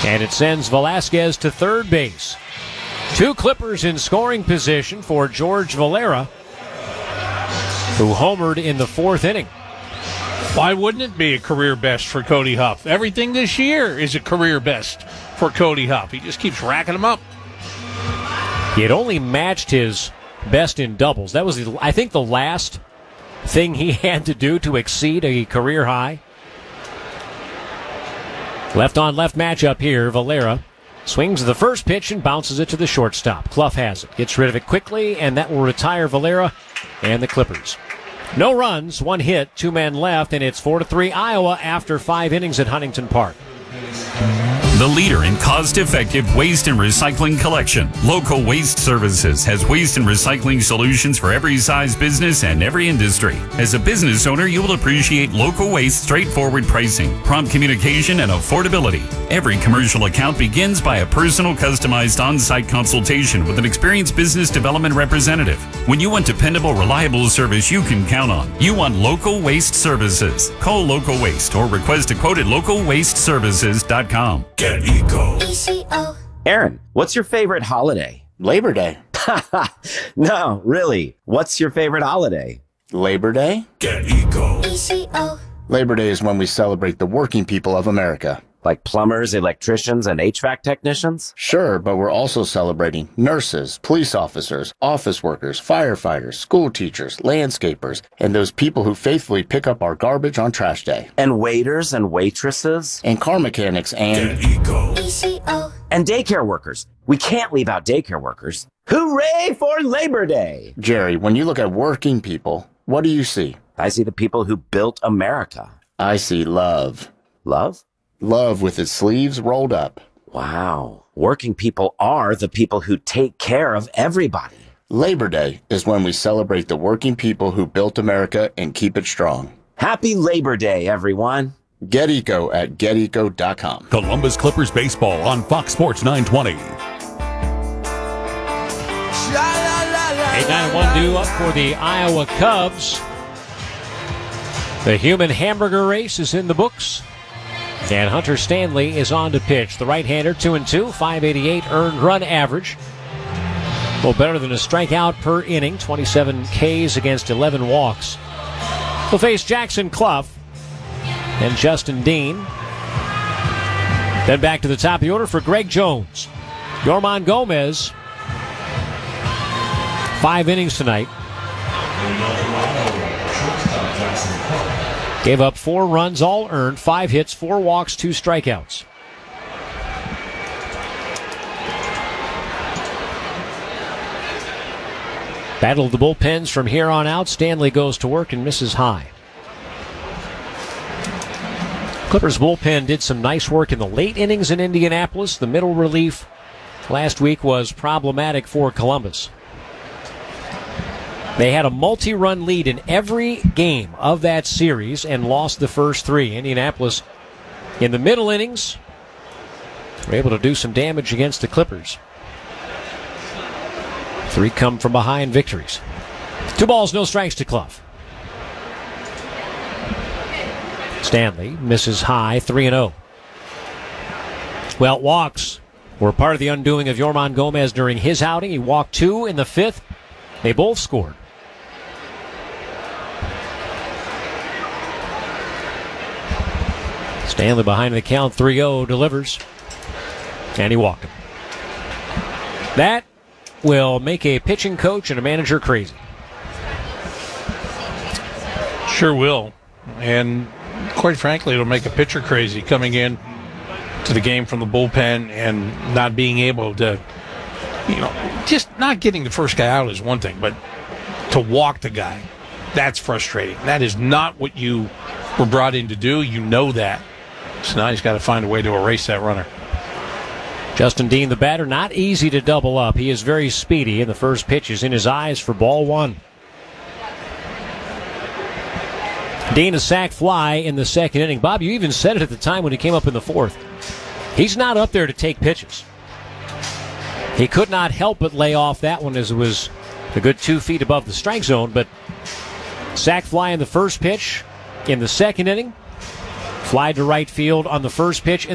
And it sends Velasquez to third base. 2 Clippers in scoring position for George Valera, who homered in the 4th inning. Why wouldn't it be a career best for Cody Huff? Everything this year is a career best for Cody Huff. He just keeps racking them up. He had only matched his best in doubles. That was, I think, the last thing he had to do to exceed a career high. Left-on-left matchup here. Valera swings the first pitch and bounces it to the shortstop. Clough has it. Gets rid of it quickly, and that will retire Valera and the Clippers. No runs, 1 hit, 2 men left, and it's 4-3 Iowa after 5 innings at Huntington Park. The leader in cost-effective waste and recycling collection, Local Waste Services has waste and recycling solutions for every size business and every industry. As a business owner, you will appreciate Local Waste's straightforward pricing, prompt communication, and affordability. Every commercial account begins by a personal, customized on-site consultation with an experienced business development representative. When you want dependable, reliable service you can count on, you want Local Waste Services. Call Local Waste or request a quote at localwasteservices.com. Get Eco. ECO. Aaron, what's your favorite holiday? Labor Day. No, really. What's your favorite holiday? Labor Day? Get Eco. ECO. Labor Day is when we celebrate the working people of America. Like plumbers, electricians, and HVAC technicians? Sure, but we're also celebrating nurses, police officers, office workers, firefighters, school teachers, landscapers, and those people who faithfully pick up our garbage on trash day. And waiters and waitresses? And car mechanics and... Get Eco. ECO. And daycare workers. We can't leave out daycare workers. Hooray for Labor Day! Jerry, when you look at working people, what do you see? I see the people who built America. I see love. Love? Love with its sleeves rolled up. Wow. Working people are the people who take care of everybody. Labor Day is when we celebrate the working people who built America and keep it strong. Happy Labor Day, everyone. Get Eco at geteco.com. Columbus Clippers baseball on Fox Sports 920. 8-9-1 due up for the Iowa Cubs. The human hamburger race is in the books. And Hunter Stanley is on to pitch. The right-hander, 2-2, 588 earned run average. A little better than a strikeout per inning, 27 Ks against 11 walks. He'll face Jackson Clough and Justin Dean. Then back to the top of the order for Greg Jones. Yorman Gomez, 5 innings tonight. Gave up 4 runs, all earned, 5 hits, 4 walks, 2 strikeouts. Battle of the bullpens from here on out. Stanley goes to work and misses high. Clippers bullpen did some nice work in the late innings in Indianapolis. The middle relief last week was problematic for Columbus. They had a multi-run lead in every game of that series and lost the first 3. Indianapolis, in the middle innings, were able to do some damage against the Clippers. 3 come from behind victories. 2 balls, no strikes to Clough. Stanley misses high, 3-0. Well, walks were part of the undoing of Yorman Gomez during his outing. He walked 2 in the 5th. They both scored. Stanley behind the count, 3-0, delivers. And he walked him. That will make a pitching coach and a manager crazy. Sure will. And quite frankly, it'll make a pitcher crazy coming in to the game from the bullpen and not being able to, just not getting the first guy out is one thing, but to walk the guy, that's frustrating. That is not what you were brought in to do. You know that. So now he's got to find a way to erase that runner. Justin Dean, the batter, not easy to double up. He is very speedy, and the first pitch is in his eyes for ball 1. Dean, a sac fly in the second inning. Bob, you even said it at the time when he came up in the 4th. He's not up there to take pitches. He could not help but lay off that one as it was a good 2 feet above the strike zone, but sac fly in the first pitch in the second inning. Fly to right field on the first pitch.